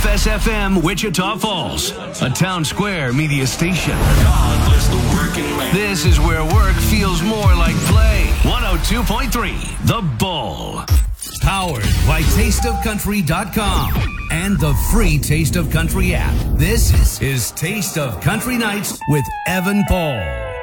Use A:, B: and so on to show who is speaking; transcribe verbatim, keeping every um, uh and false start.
A: F S F M Wichita Falls, a town square media station. This is where work feels more like play. one oh two point three, The Bull. Powered by taste of country dot com and the free Taste of Country app. This is Taste of Country Nights with Evan Paul.